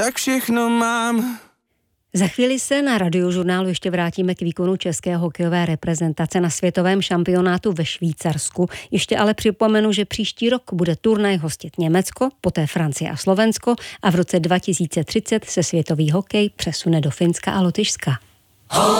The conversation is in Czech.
tak všechno mám. Za chvíli se na Radiožurnálu ještě vrátíme k výkonu české hokejové reprezentace na světovém šampionátu ve Švýcarsku. Ještě ale připomenu, že příští rok bude turnaj hostit Německo, poté Francie a Slovensko a v roce 2030 se světový hokej přesune do Finska a Lotyšska.